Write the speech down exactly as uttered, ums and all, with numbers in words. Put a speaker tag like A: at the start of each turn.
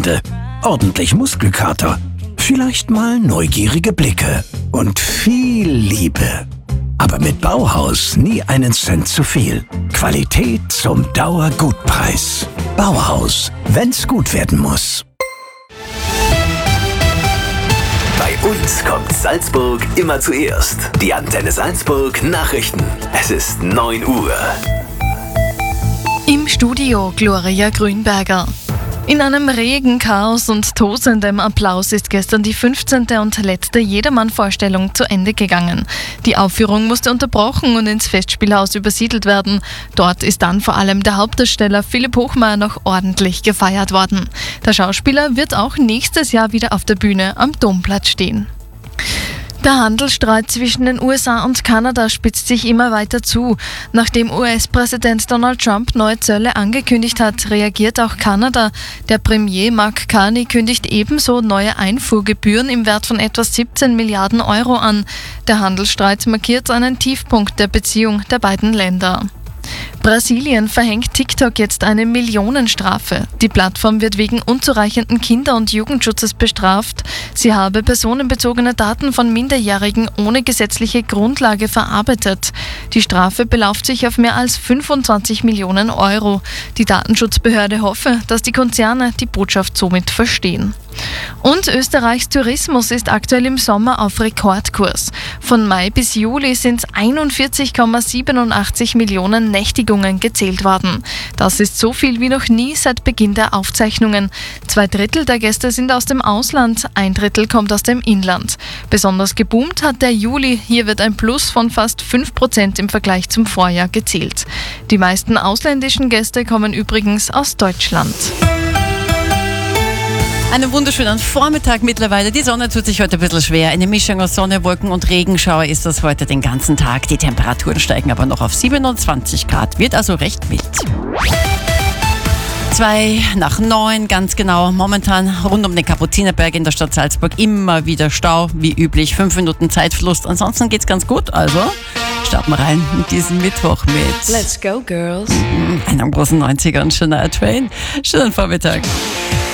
A: Wochenende. Ordentlich Muskelkater, vielleicht mal neugierige Blicke und viel Liebe. Aber mit Bauhaus nie einen Cent zu viel. Qualität zum Dauergutpreis. Bauhaus, wenn's gut werden muss.
B: Bei uns kommt Salzburg immer zuerst. Die Antenne Salzburg Nachrichten. Es ist neun Uhr.
C: Im Studio Gloria Grünberger. In einem regen Chaos und tosendem Applaus ist gestern die fünfzehnte und letzte Jedermann-Vorstellung zu Ende gegangen. Die Aufführung musste unterbrochen und ins Festspielhaus übersiedelt werden. Dort ist dann vor allem der Hauptdarsteller Philipp Hochmeier noch ordentlich gefeiert worden. Der Schauspieler wird auch nächstes Jahr wieder auf der Bühne am Domplatz stehen. Der Handelsstreit zwischen den U S A und Kanada spitzt sich immer weiter zu. Nachdem U S-Präsident Donald Trump neue Zölle angekündigt hat, reagiert auch Kanada. Der Premier Mark Carney kündigt ebenso neue Einfuhrgebühren im Wert von etwa siebzehn Milliarden Euro an. Der Handelsstreit markiert einen Tiefpunkt der Beziehung der beiden Länder. Brasilien verhängt TikTok jetzt eine Millionenstrafe. Die Plattform wird wegen unzureichenden Kinder- und Jugendschutzes bestraft. Sie habe personenbezogene Daten von Minderjährigen ohne gesetzliche Grundlage verarbeitet. Die Strafe belauft sich auf mehr als fünfundzwanzig Millionen Euro. Die Datenschutzbehörde hoffe, dass die Konzerne die Botschaft somit verstehen. Und Österreichs Tourismus ist aktuell im Sommer auf Rekordkurs. Von Mai bis Juli sind einundvierzig Komma siebenundachtzig Millionen Nächtigungen gezählt worden. Das ist so viel wie noch nie seit Beginn der Aufzeichnungen. Zwei Drittel der Gäste sind aus dem Ausland, ein Drittel kommt aus dem Inland. Besonders geboomt hat der Juli, hier wird ein Plus von fast fünf Prozent im Vergleich zum Vorjahr gezählt. Die meisten ausländischen Gäste kommen übrigens aus Deutschland.
D: Einen wunderschönen Vormittag mittlerweile. Die Sonne tut sich heute ein bisschen schwer. Eine Mischung aus Sonne, Wolken und Regenschauer ist das heute den ganzen Tag. Die Temperaturen steigen aber noch auf siebenundzwanzig Grad. Wird also recht mild. Zwei nach neun, ganz genau. Momentan rund um den Kapuzinerberg in der Stadt Salzburg immer wieder Stau, wie üblich. Fünf Minuten Zeitverlust. Ansonsten geht's ganz gut. Also starten wir rein mit diesem Mittwoch mit
E: Let's go, girls.
D: einem großen neunziger und Shania Twain. Schönen Vormittag.